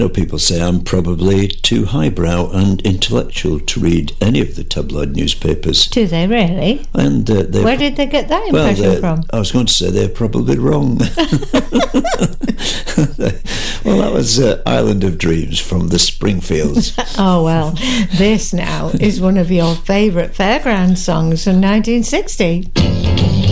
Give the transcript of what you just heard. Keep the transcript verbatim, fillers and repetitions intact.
know, people say I'm probably too highbrow and intellectual to read any of the tabloid newspapers. Do they really? And uh, where did they get that impression well, from? I was going to say they're probably wrong. Well, that was uh, Island of Dreams from the Springfields. Oh, well, this now is one of your favourite fairground songs from nineteen sixty.